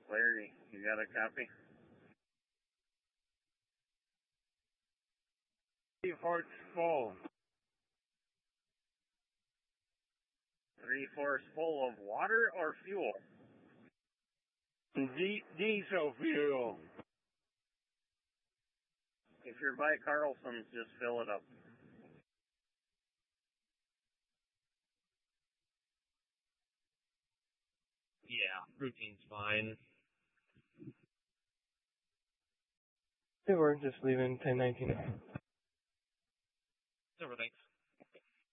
Larry, you got a copy? 3/4 full. 3/4 full of water or fuel? Diesel fuel. If you're by Carlson's, just fill it up. Yeah, routine's fine. Yeah, we're just leaving 1019. Over, thanks.